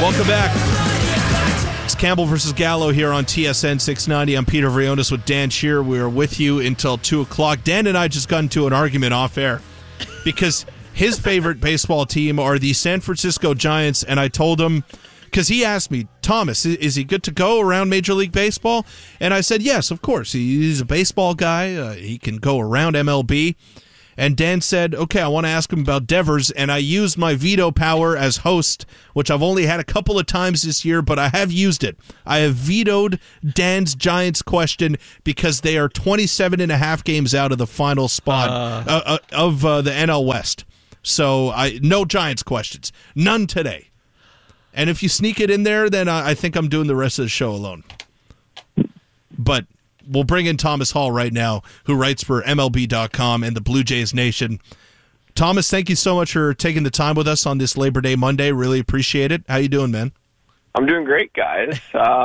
Welcome back. It's Campbell versus Gallo here on TSN 690. I'm Peter Vrionis with Dan Shear. We are with you until 2 o'clock. Dan and I just got into an argument off air because his favorite baseball team are the San Francisco Giants, and I told him, because he asked me, Thomas, is he good to go around Major League Baseball? And I said, yes, of course. He's a baseball guy. He can go around MLB. And Dan said, okay, I want to ask him about Devers, and I used my veto power as host, which I've only had a couple of times this year, but I have used it. I have vetoed Dan's Giants question because they are 27 and a half games out of the final spot of the NL West. So no Giants questions. None today. And if you sneak it in there, then I think I'm doing the rest of the show alone. But we'll bring in Thomas Hall right now, who writes for MLB.com and the Blue Jays Nation. Thomas, thank you so much for taking the time with us on this Labor Day Monday. Really appreciate it. How you doing, man? I'm doing great, guys.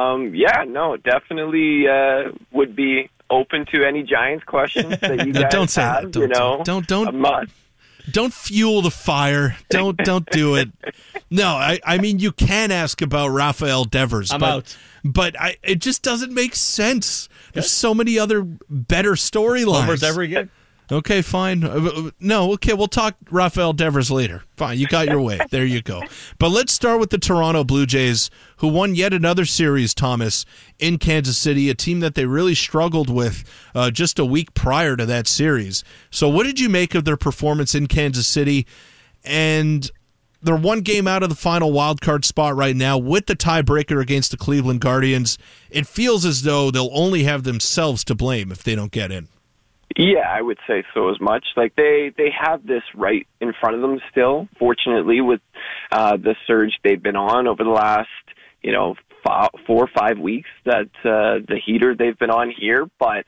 Definitely would be open to any Giants questions that you guys don't say have. That. Don't fuel the fire. Don't do it. No, I mean, you can ask about Rafael Devers. I'm out. But it just doesn't make sense. There's so many other better storylines. Homers every game. Okay, fine. No, okay, we'll talk Rafael Devers later. Fine, you got your way. There you go. But let's start with the Toronto Blue Jays, who won yet another series, Thomas, in Kansas City, a team that they really struggled with just a week prior to that series. So what did you make of their performance in Kansas City? And they're one game out of the final wild card spot right now with the tiebreaker against the Cleveland Guardians. It feels as though they'll only have themselves to blame if they don't get in. Yeah, I would say so as much. Like they have this right in front of them still, fortunately, with the surge they've been on over the last, 4 or 5 weeks, that the heater they've been on here. But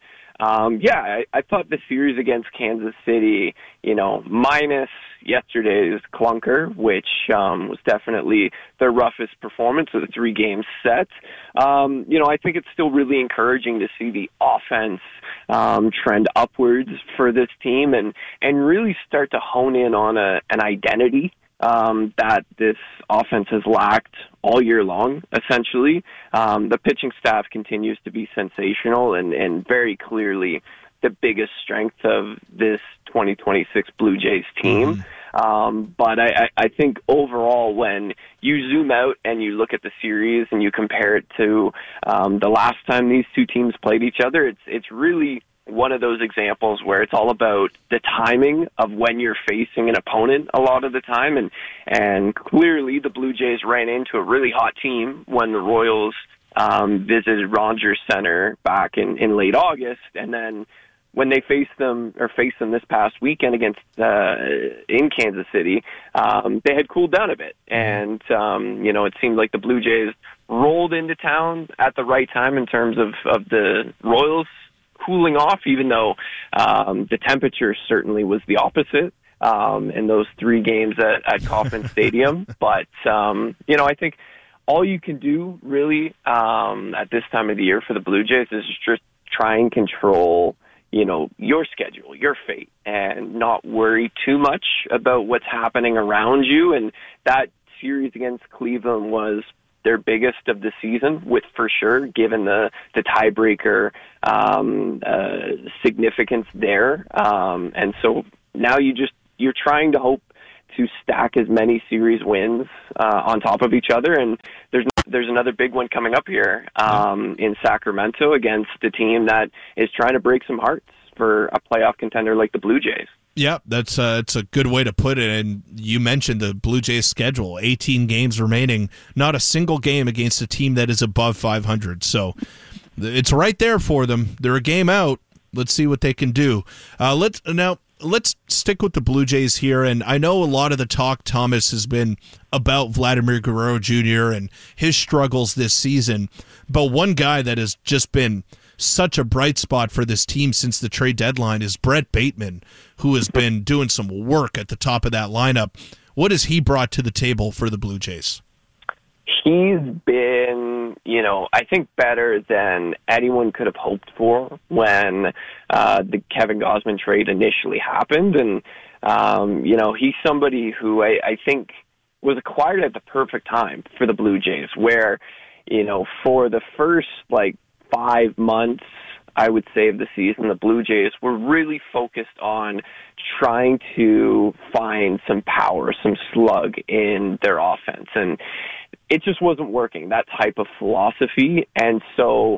I thought the series against Kansas City, minus yesterday's clunker, which was definitely their roughest performance of the 3-game set. I think it's still really encouraging to see the offense trend upwards for this team and really start to hone in on an identity that this offense has lacked all year long, essentially. The pitching staff continues to be sensational and very clearly the biggest strength of this 2026 Blue Jays team. But I think overall, when you zoom out and you look at the series and you compare it to the last time these two teams played each other, it's really one of those examples where it's all about the timing of when you're facing an opponent a lot of the time. And clearly the Blue Jays ran into a really hot team when the Royals visited Rogers Center back in late August, and then when they faced them this past weekend against in Kansas City, they had cooled down a bit, and it seemed like the Blue Jays rolled into town at the right time in terms of the Royals cooling off, even though the temperature certainly was the opposite in those 3 games at Kauffman Stadium. But I think all you can do really at this time of the year for the Blue Jays is just try and control your schedule, your fate, and not worry too much about what's happening around you. And that series against Cleveland was their biggest of the season, with for sure, given the tiebreaker significance there. And so now you're trying to hope to stack as many series wins on top of each other, and there's another big one coming up here in Sacramento against a team that is trying to break some hearts for a playoff contender like the Blue Jays. Yeah, it's a good way to put it. And you mentioned the Blue Jays schedule, 18 games remaining, not a single game against a team that is above 500. So it's right there for them. They're a game out. Let's see what they can do. Let's stick with the Blue Jays here, and I know a lot of the talk, Thomas, has been about Vladimir Guerrero Jr. and his struggles this season, but one guy that has just been such a bright spot for this team since the trade deadline is Brett Bateman, who has been doing some work at the top of that lineup. What has he brought to the table for the Blue Jays? He's been, I think better than anyone could have hoped for when the Kevin Gausman trade initially happened. And, he's somebody who I think was acquired at the perfect time for the Blue Jays, where, for the first 5 months, I would say, of the season, the Blue Jays were really focused on trying to find some power, some slug in their offense. And it just wasn't working, that type of philosophy. And so,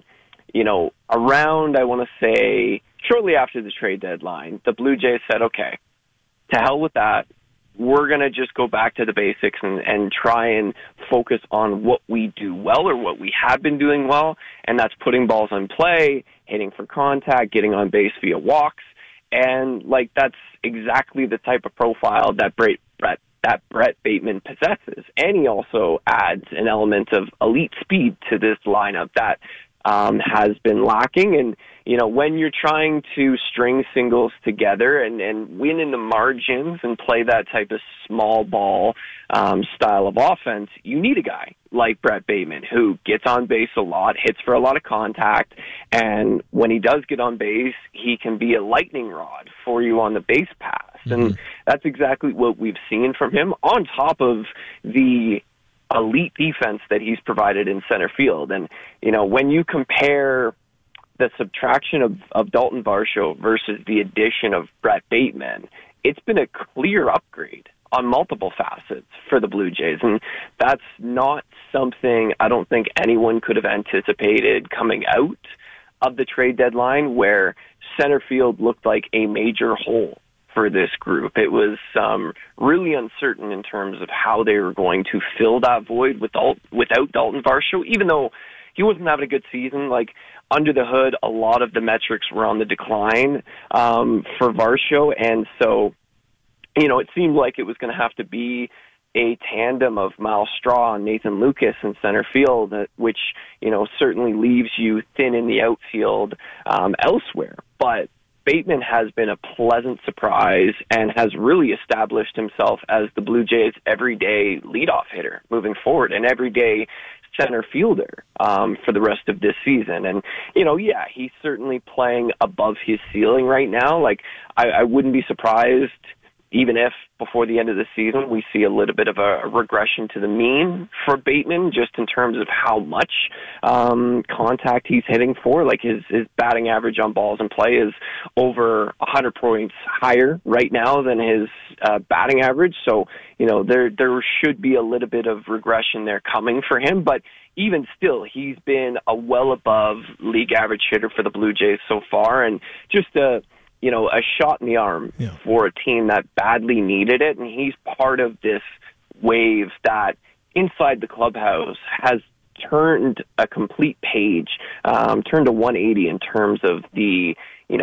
around, I want to say, shortly after the trade deadline, the Blue Jays said, okay, to hell with that. We're going to just go back to the basics and try and focus on what we do well, or what we have been doing well, and that's putting balls in play, hitting for contact, getting on base via walks. And that's exactly the type of profile that Brett Bateman possesses. And he also adds an element of elite speed to this lineup that has been lacking. And, when you're trying to string singles together and win in the margins and play that type of small ball style of offense, you need a guy like Brett Bateman, who gets on base a lot, hits for a lot of contact, and when he does get on base, he can be a lightning rod for you on the base pass. Mm-hmm. And that's exactly what we've seen from him, on top of the elite defense that he's provided in center field. And, when you compare the subtraction of Dalton Varsho versus the addition of Brett Bateman, it's been a clear upgrade on multiple facets for the Blue Jays. And that's not something I don't think anyone could have anticipated coming out of the trade deadline, where center field looked like a major hole for this group. It was really uncertain in terms of how they were going to fill that void without Dalton Varsho, even though he wasn't having a good season. Under the hood, a lot of the metrics were on the decline for Varsho, and so it seemed like it was going to have to be a tandem of Miles Straw and Nathan Lucas in center field, which, certainly leaves you thin in the outfield elsewhere. But Bateman has been a pleasant surprise and has really established himself as the Blue Jays' everyday leadoff hitter moving forward, and everyday center fielder for the rest of this season. And, he's certainly playing above his ceiling right now. I wouldn't be surprised even if before the end of the season we see a little bit of a regression to the mean for Bateman, just in terms of how much contact he's hitting for. His batting average on balls in play is over 100 points higher right now than his batting average. So, there should be a little bit of regression there coming for him. But even still, he's been a well above league average hitter for the Blue Jays so far, and just a shot in the arm for a team that badly needed it. And he's part of this wave that inside the clubhouse has turned a complete page, turned a 180 in terms of the,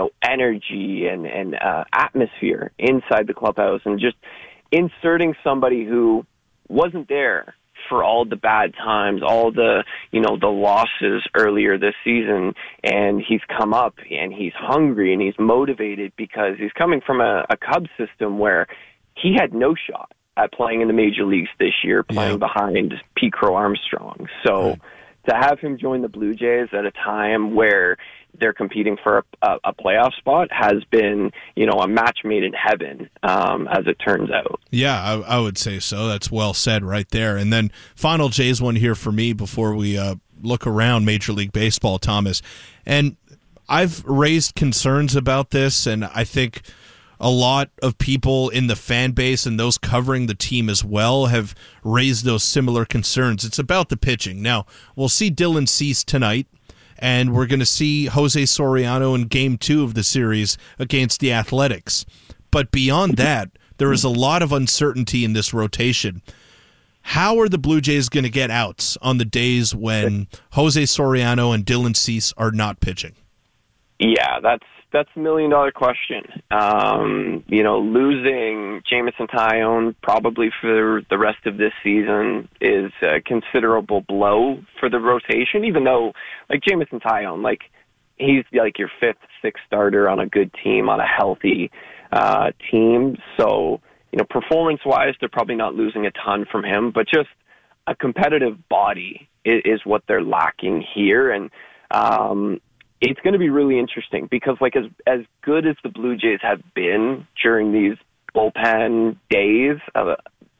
energy and atmosphere inside the clubhouse, and just inserting somebody who wasn't there for all the bad times, all the, the losses earlier this season. And he's come up and he's hungry and he's motivated, because he's coming from a Cubs system where he had no shot at playing in the major leagues this year, playing behind Pete Crow Armstrong. So to have him join the Blue Jays at a time where they're competing for a playoff spot has been, a match made in heaven, as it turns out. Yeah, I would say so. That's well said right there. And then final Jays one here for me before we look around Major League Baseball, Thomas. And I've raised concerns about this, and I think a lot of people in the fan base and those covering the team as well have raised those similar concerns. It's about the pitching. Now, we'll see Dylan Cease tonight, and we're going to see Jose Soriano in Game 2 of the series against the Athletics. But beyond that, there is a lot of uncertainty in this rotation. How are the Blue Jays going to get outs on the days when Jose Soriano and Dylan Cease are not pitching? Yeah, that's a $1 million question. Losing Jameson Taillon probably for the rest of this season is a considerable blow for the rotation, even though, Jameson Taillon, he's your fifth, sixth starter on a good team, on a healthy team. So, performance-wise, they're probably not losing a ton from him, but just a competitive body is what they're lacking here. And, it's going to be really interesting because, as good as the Blue Jays have been during these bullpen days,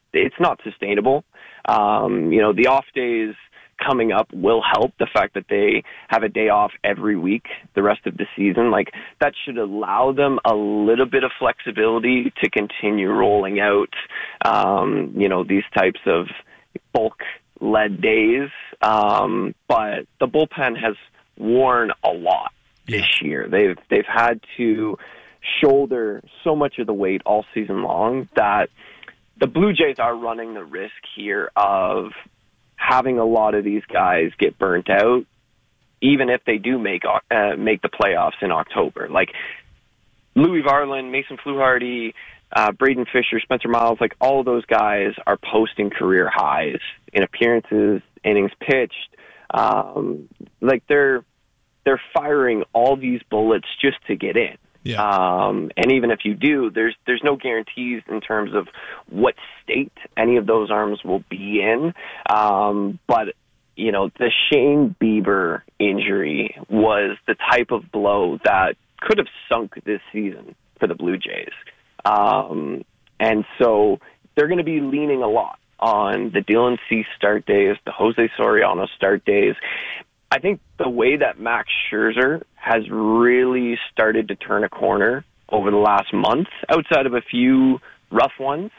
it's not sustainable. The off days coming up will help. The fact that they have a day off every week the rest of the season, like, that should allow them a little bit of flexibility to continue rolling out, these types of bulk-led days. But the bullpen has worn a lot this year. They've had to shoulder so much of the weight all season long that the Blue Jays are running the risk here of having a lot of these guys get burnt out, even if they do make the playoffs in October. Like Louis Varland, Mason Fluharty, Braden Fisher, Spencer Miles, like all of those guys are posting career highs in appearances, innings pitched. Like they're firing all these bullets just to get in. Yeah. And even if you do, there's no guarantees in terms of what state any of those arms will be in. But the Shane Bieber injury was the type of blow that could have sunk this season for the Blue Jays. And so they're going to be leaning a lot on the Dylan Cease start days, the Jose Soriano start days. I think the way that Max Scherzer has really started to turn a corner over the last month, outside of a few rough ones,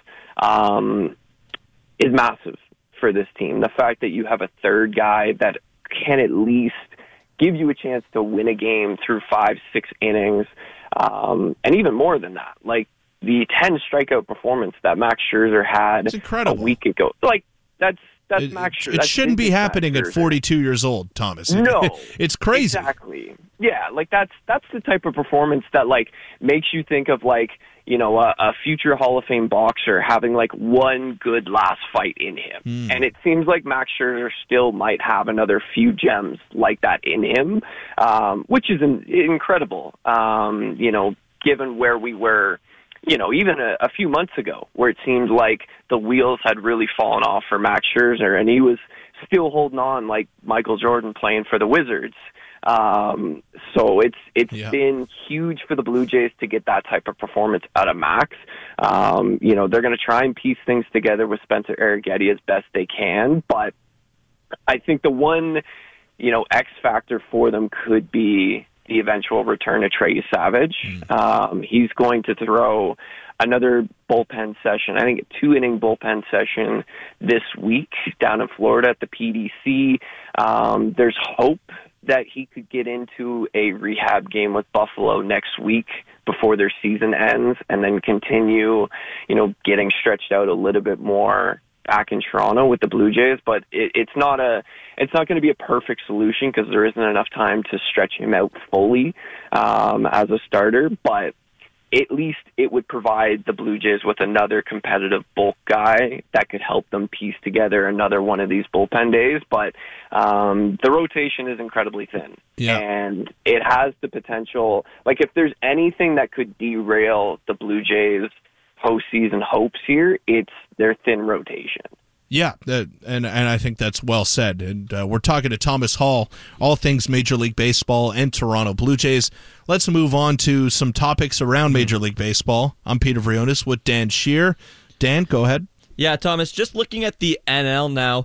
is massive for this team. The fact that you have a third guy that can at least give you a chance to win a game through 5-6 innings, and even more than that. Like the 10 strikeout performance that Max Scherzer had a week ago. Like that's Max Scherzer. It shouldn't be happening at 42 years old, Thomas. No. It's crazy. Exactly. Yeah, like that's the type of performance that like makes you think of like, a future Hall of Fame boxer having like one good last fight in him. And it seems like Max Scherzer still might have another few gems like that in him, which is incredible, given where we were, even a few months ago, where it seemed like the wheels had really fallen off for Max Scherzer, and he was still holding on like Michael Jordan playing for the Wizards. So it's been huge for the Blue Jays to get that type of performance out of Max. They're going to try and piece things together with Spencer Arrighetti as best they can, but I think the one, X factor for them could be the eventual return of Trey Savage. He's going to throw another bullpen session, I think a 2-inning bullpen session this week down in Florida at the PDC. There's hope that he could get into a rehab game with Buffalo next week before their season ends, and then continue, getting stretched out a little bit more back in Toronto with the Blue Jays. But it's not going to be a perfect solution because there isn't enough time to stretch him out fully as a starter. But at least it would provide the Blue Jays with another competitive bulk guy that could help them piece together another one of these bullpen days. But the rotation is incredibly thin. Yeah. And it has the potential, like if there's anything that could derail the Blue Jays' postseason hopes here, it's their thin rotation. Yeah, and I think that's well said. And we're talking to Thomas Hall, all things Major League Baseball and Toronto Blue Jays. Let's move on to some topics around Major League Baseball. I'm Peter Vrionis with Dan Shear. Dan, go ahead. Yeah, Thomas, just looking at the NL now,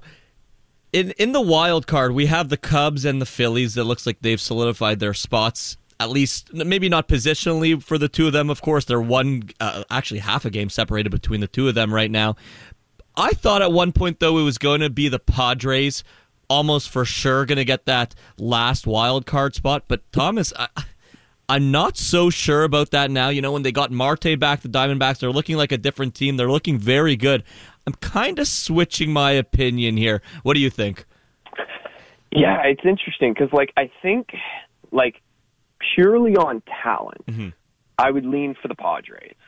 in the wild card, we have the Cubs and the Phillies. It looks like they've solidified their spots, at least maybe not positionally for the two of them. Of course, they're actually half a game separated between the two of them right now. I thought at one point, though, it was going to be the Padres, almost for sure going to get that last wild card spot. But Thomas, I'm not so sure about that now. When they got Marte back, the Diamondbacks, they're looking like a different team. They're looking very good. I'm kind of switching my opinion here. What do you think? Yeah, it's interesting because, I think, purely on talent, I would lean for the Padres.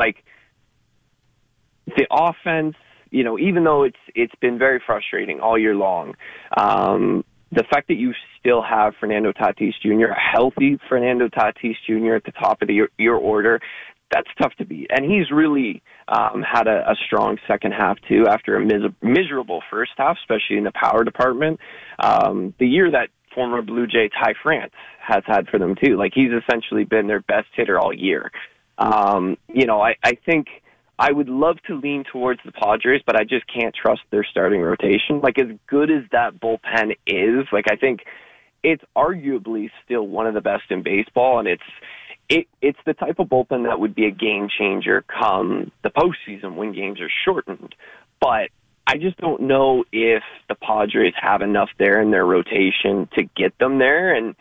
The offense, even though it's been very frustrating all year long, the fact that you still have Fernando Tatis Jr., a healthy Fernando Tatis Jr. at the top of your order, that's tough to beat. And he's really had a strong second half, too, after a miserable first half, especially in the power department. The year that former Blue Jay Ty France has had for them, too. He's essentially been their best hitter all year. I think I would love to lean towards the Padres, but I just can't trust their starting rotation. Like, as good as that bullpen is, like, I think it's arguably still one of the best in baseball, and it's the type of bullpen that would be a game changer come the postseason when games are shortened. But I just don't know if the Padres have enough there in their rotation to get them there. And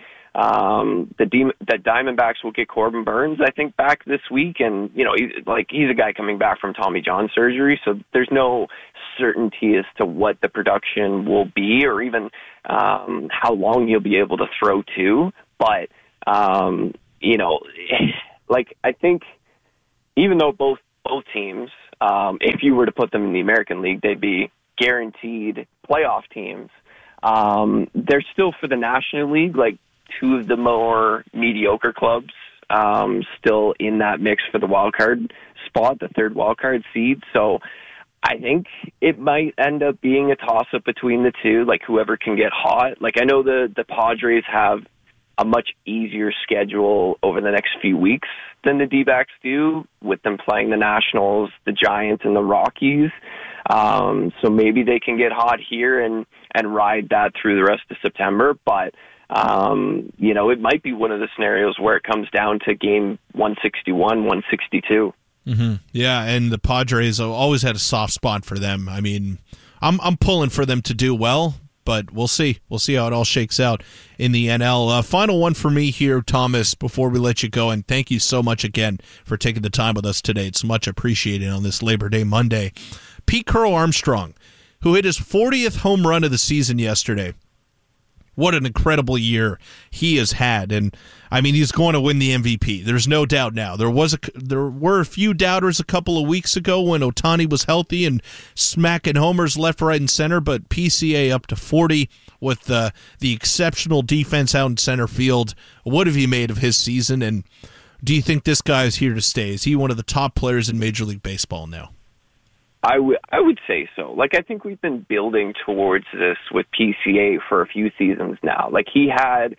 the Diamondbacks will get Corbin Burns, I think, back this week. And, you know, he's a guy coming back from Tommy John surgery, so there's no certainty as to what the production will be or even how long he'll be able to throw to. But, you know, like, I think even though both teams, if you were to put them in the American League, they'd be guaranteed playoff teams. They're still, for the National League, like, two of the more mediocre clubs still in that mix for the wild card spot, the third wild card seed. So I think it might end up being a toss-up between the two, like whoever can get hot. Like, I know the Padres have a much easier schedule over the next few weeks than the D-backs do, with them playing the Nationals, the Giants, and the Rockies. So maybe they can get hot here and ride that through the rest of September. But, you know, it might be one of the scenarios where it comes down to game 161, 162. Mm-hmm. Yeah, and the Padres have always had a soft spot for them. I mean, I'm pulling for them to do well, but we'll see. We'll see how it all shakes out in the NL. Final one for me here, Thomas, before we let you go, and thank you so much again for taking the time with us today. It's much appreciated on this Labor Day Monday. Pete Crow Armstrong, who hit his 40th home run of the season yesterday. What an incredible year he has had. And, I mean, he's going to win the MVP. There's no doubt now. There were a few doubters a couple of weeks ago when Ohtani was healthy and smacking homers left, right, and center, but PCA up to 40 with the exceptional defense out in center field. What have you made of his season, and do you think this guy is here to stay? Is he one of the top players in Major League Baseball now? I would say so. Like, I think we've been building towards this with PCA for a few seasons now. Like, he had,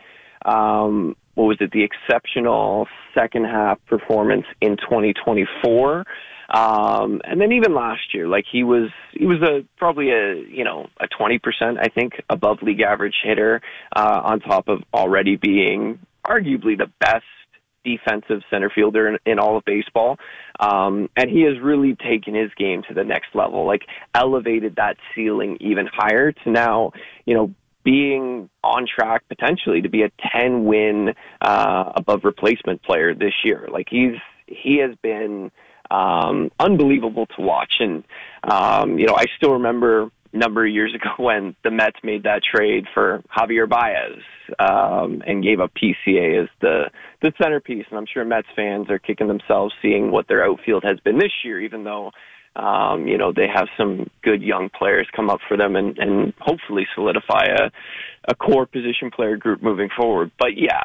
the exceptional second half performance in 2024. And then even last year, like, he was probably a 20%, I think, above league average hitter, on top of already being arguably the best defensive center fielder in all of baseball. And he has really taken his game to the next level, like elevated that ceiling even higher to now, you know, being on track potentially to be a 10-win above replacement player this year. Like, he has been unbelievable to watch. And, you know, I still remember a number of years ago when the Mets made that trade for Javier Baez and gave up PCA as the centerpiece. And I'm sure Mets fans are kicking themselves seeing what their outfield has been this year, even though, you know, they have some good young players come up for them and hopefully solidify a core position player group moving forward. But yeah,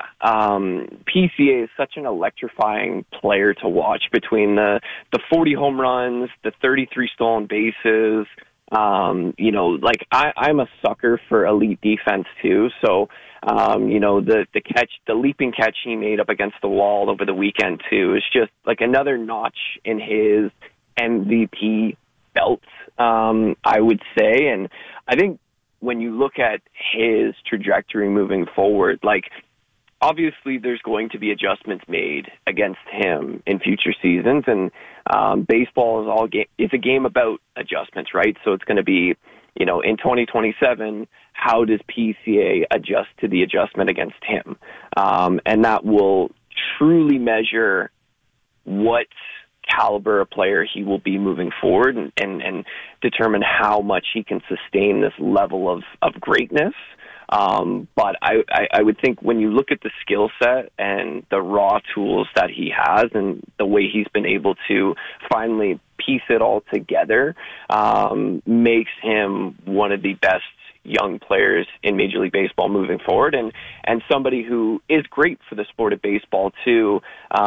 PCA is such an electrifying player to watch between the 40 home runs, the 33 stolen bases. You know, like, I'm a sucker for elite defense too. So, you know, the leaping catch he made up against the wall over the weekend too is just like another notch in his MVP belt, I would say. And I think when you look at his trajectory moving forward, like, obviously there's going to be adjustments made against him in future seasons, and baseball is a game about adjustments, right? So it's going to be, you know, in 2027, how does PCA adjust to the adjustment against him? And that will truly measure what caliber of player he will be moving forward and determine how much he can sustain this level of greatness. But I would think when you look at the skill set and the raw tools that he has and the way he's been able to finally piece it all together, makes him one of the best young players in Major League Baseball moving forward, and somebody who is great for the sport of baseball too,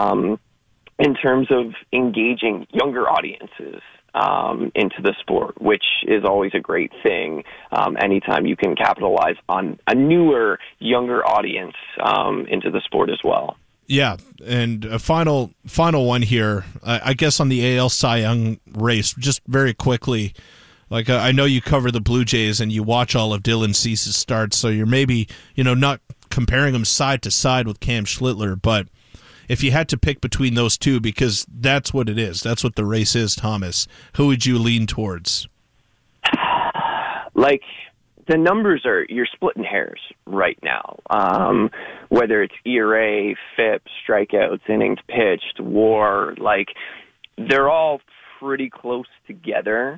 in terms of engaging younger audiences into the sport, which is always a great thing. Anytime you can capitalize on a newer, younger audience into the sport as well. Yeah, and a final one here. I guess on the AL Cy Young race, just very quickly. Like I know you cover the Blue Jays and you watch all of Dylan Cease's starts, so you're maybe not comparing them side to side with Cam Schlittler, but if you had to pick between those two, because that's what it is, that's what the race is, Thomas, who would you lean towards? Like, the numbers you're splitting hairs right now. Whether it's ERA, FIP, strikeouts, innings pitched, WAR, like, they're all pretty close together.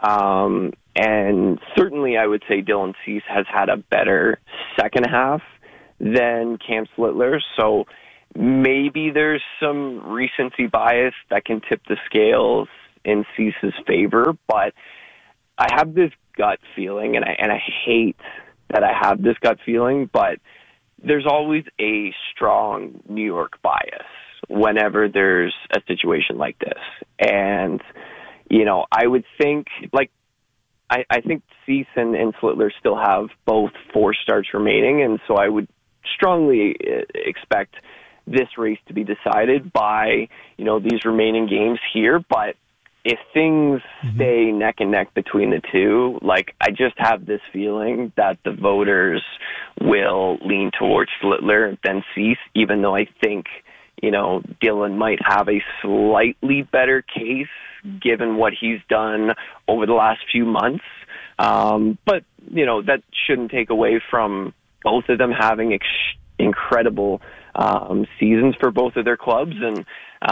And certainly I would say Dylan Cease has had a better second half than Cam Schlittler. So maybe there's some recency bias that can tip the scales in Cease's favor, but I have this gut feeling, and I hate that I have this gut feeling, but there's always a strong New York bias whenever there's a situation like this. And, I would think, like, I think Cease and Schlittler still have both 4 starts remaining, and so I would strongly expect this race to be decided by, these remaining games here. But if things stay neck and neck between the two, like, I just have this feeling that the voters will lean towards Schlittler than Cease, even though I think, Dylan might have a slightly better case given what he's done over the last few months. But, that shouldn't take away from both of them having incredible seasons for both of their clubs. And,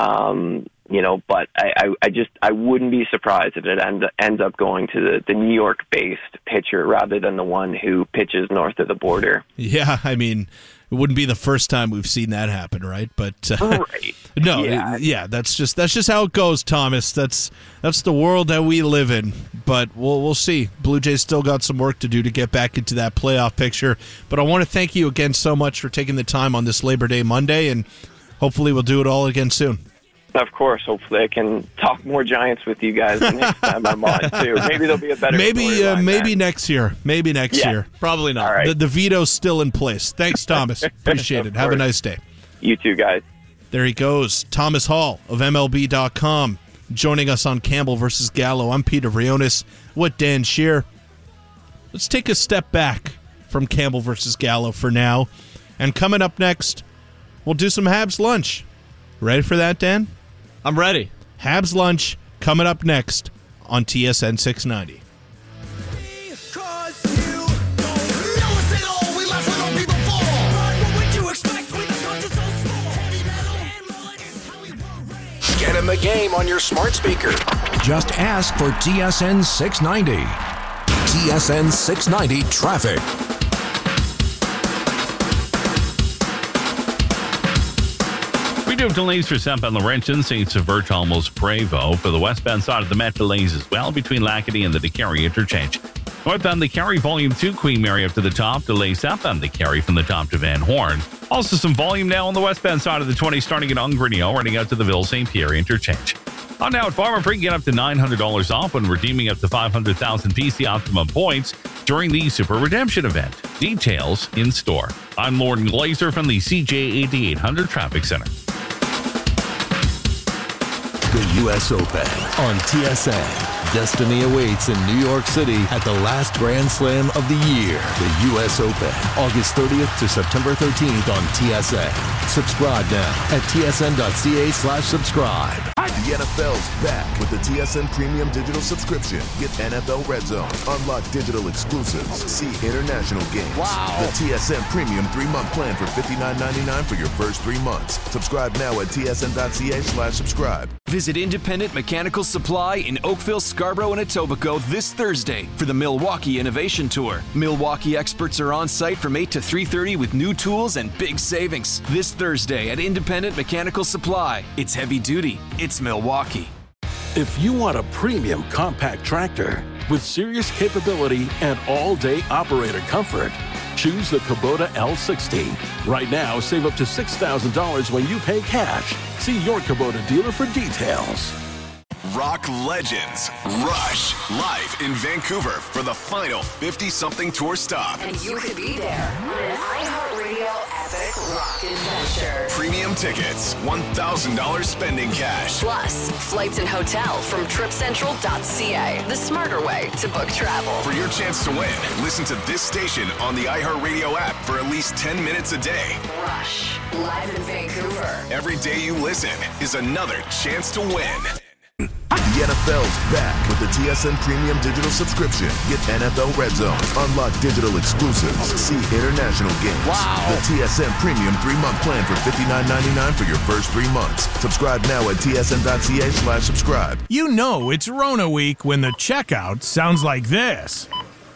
but I wouldn't be surprised if it ends up going to the New York-based pitcher rather than the one who pitches north of the border. Yeah, I mean, it wouldn't be the first time we've seen that happen, right? But right. No, that's just how it goes, Thomas. That's the world that we live in. But we'll see. Blue Jays still got some work to do to get back into that playoff picture. But I want to thank you again so much for taking the time on this Labor Day Monday, and hopefully we'll do it all again soon. Of course. Hopefully I can talk more Giants with you guys the next time I'm on, too. Maybe there'll be a better maybe next year. Maybe next year. Probably not. All right. The veto's still in place. Thanks, Thomas. Appreciate it. Have a nice day. You too, guys. There he goes. Thomas Hall of MLB.com joining us on Campbell versus Gallo. I'm Peter Vrionis with Dan Shear. Let's take a step back from Campbell versus Gallo for now. And coming up next, we'll do some Habs lunch. Ready for that, Dan? I'm ready. Habs lunch coming up next on TSN 690. Get in the game on your smart speaker. Just ask for TSN 690. TSN 690 Traffic. We do have delays for southbound Laurentian, St. Sever, almost Prevost. For the westbound side of the Met, delays as well between Lackady and the DeCarry interchange. Northbound DeCarry, Volume 2, Queen Mary up to the top. Delays southbound DeCarry from the top to Van Horn. Also some volume now on the westbound side of the 20, starting at Ungrinio, running out to the Ville St. Pierre interchange. On now at Farmer Free, get up to $900 off when redeeming up to 500,000 PC Optimum points during the Super Redemption event. Details in store. I'm Lauren Glazer from the CJ 8800 Traffic Center. The U.S. Open on TSN. Destiny awaits in New York City at the last Grand Slam of the year. The U.S. Open, August 30th to September 13th on TSN. Subscribe now at tsn.ca/subscribe. The NFL's back with the TSN Premium Digital Subscription. Get NFL Red Zone, unlock digital exclusives, see international games. Wow. The TSN Premium 3-month plan for $59.99 for your first 3 months. Subscribe now at tsn.ca/subscribe. Visit Independent Mechanical Supply in Oakville, Scarborough, and Etobicoke this Thursday for the Milwaukee Innovation Tour. Milwaukee experts are on site from 8 to 3:30 with new tools and big savings. This Thursday at Independent Mechanical Supply. It's heavy duty. It's Milwaukee. If you want a premium compact tractor with serious capability and all-day operator comfort, choose the Kubota L60. Right now, save up to $6,000 when you pay cash. See your Kubota dealer for details. Rock Legends Rush live in Vancouver for the final 50-something tour stop. And you could be there on an iHeartRadio app. Traffic Rock Adventure. Premium tickets, $1,000 spending cash. Plus, flights and hotel from tripcentral.ca. The smarter way to book travel. For your chance to win, listen to this station on the iHeartRadio app for at least 10 minutes a day. Rush, live in Vancouver. Every day you listen is another chance to win. The NFL's back with the TSN Premium Digital subscription. Get NFL Red Zone, unlock digital exclusives, see international games. Wow. The TSN Premium 3-month plan for $59.99 for your first 3 months. Subscribe now at tsn.ca/subscribe. You know it's Rona week when the checkout sounds like this.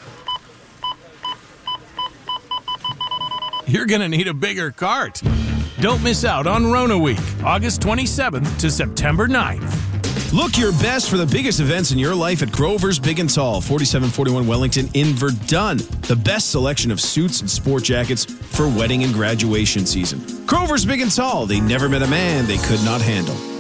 You're going to need a bigger cart. Don't miss out on Rona week, August 27th to September 9th. Look your best for the biggest events in your life at Grover's Big and Tall, 4741 Wellington in Verdun. The best selection of suits and sport jackets for wedding and graduation season. Grover's Big and Tall. They never met a man they could not handle.